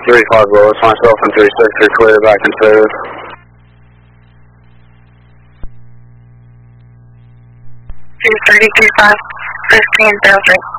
3-5 Willis, myself and 3-6 are clear back in service. 230, 35, 15, 03.